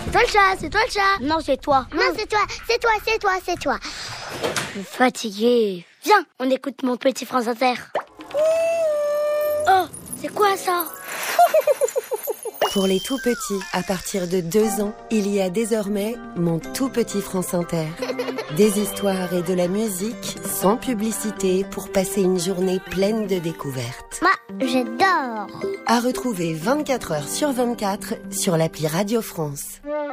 C'est toi le chat, c'est toi le chat. Non, c'est toi. Non, c'est toi, c'est toi, c'est toi, c'est toi. Je suis fatiguée. Viens, on écoute mon petit France Inter. Oh, c'est quoi ça? Pour les tout petits, à partir de 2 ans, il y a désormais mon tout petit France Inter. Des histoires et de la musique sans publicité pour passer une journée pleine de découvertes. Moi, j'adore. À retrouver 24 heures sur 24 sur l'appli Radio France.